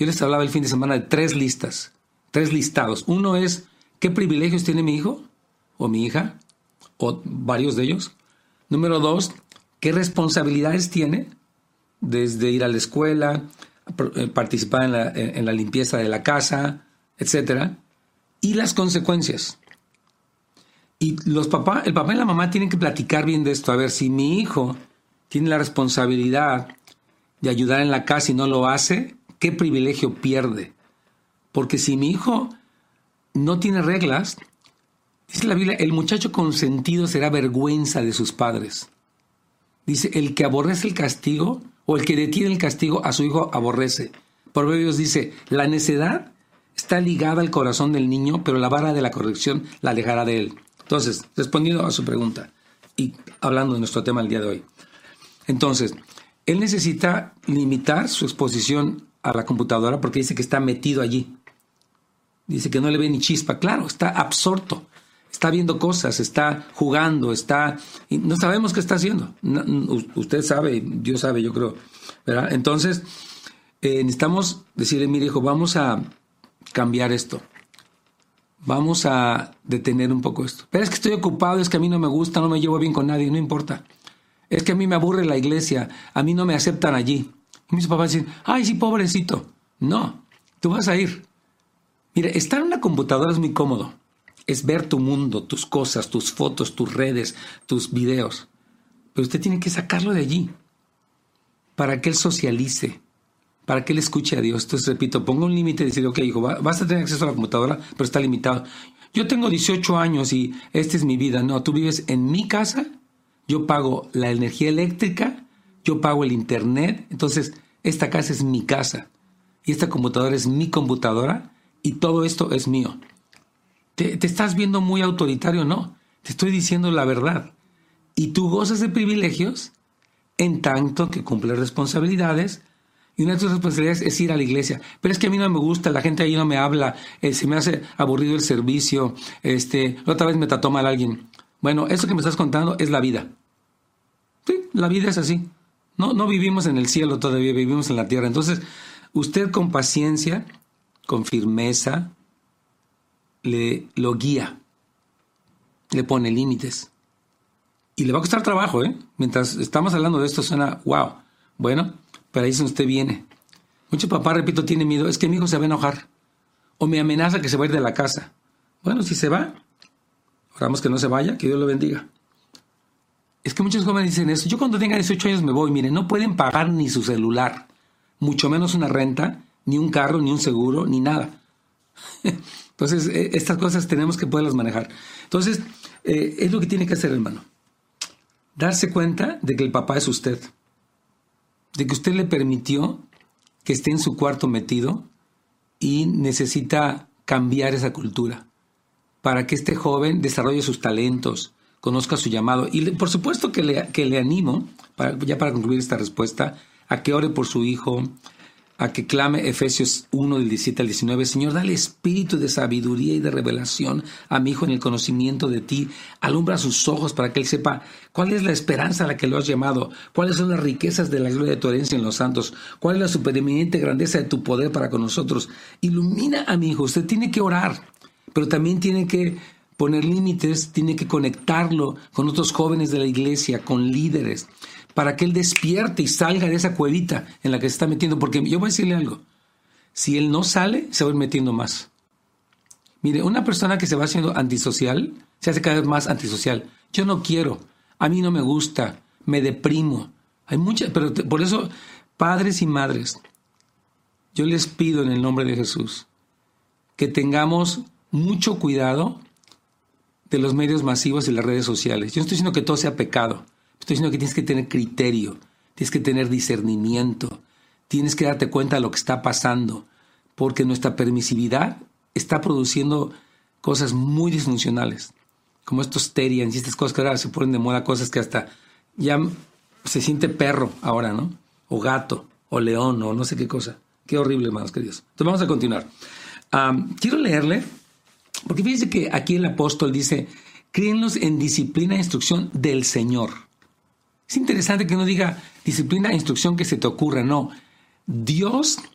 Yo les hablaba el fin de semana de 3 listas, 3 listados. Uno es, ¿qué privilegios tiene mi hijo o mi hija? O varios de ellos. Número 2, ¿qué responsabilidades tiene? Desde ir a la escuela, participar en la limpieza de la casa, etcétera. Y las consecuencias. Y el papá y la mamá tienen que platicar bien de esto. A ver, si mi hijo tiene la responsabilidad de ayudar en la casa y no lo hace, ¿qué privilegio pierde? Porque si mi hijo no tiene reglas, dice la Biblia, el muchacho consentido será vergüenza de sus padres. Dice, el que aborrece el castigo o el que detiene el castigo a su hijo aborrece. Proverbios dice, la necedad está ligada al corazón del niño, pero la vara de la corrección la alejará de él. Entonces, respondiendo a su pregunta y hablando de nuestro tema el día de hoy. Entonces, él necesita limitar su exposición a la computadora porque dice que está metido allí. Dice que no le ve ni chispa. Claro, está absorto. Está viendo cosas, está jugando, y no sabemos qué está haciendo. Usted sabe, Dios sabe, yo creo, ¿verdad? Entonces, necesitamos decirle, mire hijo, vamos a cambiar esto. Vamos a detener un poco esto. Pero es que estoy ocupado, es que a mí no me gusta, no me llevo bien con nadie, no importa. Es que a mí me aburre la iglesia, a mí no me aceptan allí. Y mis papás dicen, ay, sí, pobrecito. No, tú vas a ir. Mira, estar en una computadora es muy cómodo. Es ver tu mundo, tus cosas, tus fotos, tus redes, tus videos. Pero usted tiene que sacarlo de allí para que él socialice, para que él escuche a Dios. Entonces, repito, ponga un límite y decir, ok, hijo, vas a tener acceso a la computadora, pero está limitado. Yo tengo 18 años y esta es mi vida. No, tú vives en mi casa, yo pago la energía eléctrica, yo pago el internet. Entonces, esta casa es mi casa y esta computadora es mi computadora y todo esto es mío. ¿Te estás viendo muy autoritario? No, te estoy diciendo la verdad. Y tú gozas de privilegios en tanto que cumples responsabilidades. Y una de tus responsabilidades es ir a la iglesia. Pero es que a mí no me gusta, la gente ahí no me habla, se me hace aburrido el servicio, la otra vez me trató mal alguien. Bueno, eso que me estás contando es la vida. Sí, la vida es así. No vivimos en el cielo todavía, vivimos en la tierra. Entonces, usted con paciencia, con firmeza, lo guía, le pone límites. Y le va a costar trabajo, ¿eh? Mientras estamos hablando de esto suena, wow. Bueno, pero ahí es donde usted viene. Mucho papá, repito, tiene miedo. Es que mi hijo se va a enojar. O me amenaza que se va a ir de la casa. Bueno, si se va, oramos que no se vaya, que Dios lo bendiga. Es que muchos jóvenes dicen eso. Yo cuando tenga 18 años me voy. Miren, no pueden pagar ni su celular. Mucho menos una renta, ni un carro, ni un seguro, ni nada. Entonces, estas cosas tenemos que poderlas manejar. Entonces, es lo que tiene que hacer, hermano. Darse cuenta de que el papá es usted. De que usted le permitió que esté en su cuarto metido y necesita cambiar esa cultura para que este joven desarrolle sus talentos, conozca su llamado. Y por supuesto que le animo, para concluir esta respuesta, a que ore por su hijo, a que clame Efesios 1 del 17 al 19. Señor, dale espíritu de sabiduría y de revelación a mi hijo en el conocimiento de ti. Alumbra sus ojos para que él sepa cuál es la esperanza a la que lo has llamado, cuáles son las riquezas de la gloria de tu herencia en los santos, cuál es la supereminente grandeza de tu poder para con nosotros. Ilumina a mi hijo. Usted tiene que orar, pero también tiene que poner límites, tiene que conectarlo con otros jóvenes de la iglesia, con líderes, para que él despierte y salga de esa cuevita en la que se está metiendo. Porque yo voy a decirle algo, si él no sale, se va a ir metiendo más. Mire, una persona que se va haciendo antisocial, se hace cada vez más antisocial. Yo no quiero, a mí no me gusta, me deprimo. Hay muchas, pero por eso, padres y madres, yo les pido en el nombre de Jesús que tengamos mucho cuidado de los medios masivos y las redes sociales. Yo no estoy diciendo que todo sea pecado. Estoy diciendo que tienes que tener criterio, tienes que tener discernimiento, tienes que darte cuenta de lo que está pasando, porque nuestra permisividad está produciendo cosas muy disfuncionales, como estos terians y estas cosas que ahora se ponen de moda, cosas que hasta ya se siente perro ahora, ¿no? O gato, o león, o no sé qué cosa. Qué horrible, hermanos queridos. Entonces vamos a continuar. Quiero leerle, porque fíjense que aquí el apóstol dice, críenlos en disciplina e instrucción del Señor. Es interesante que no diga disciplina e instrucción que se te ocurra, no. Dios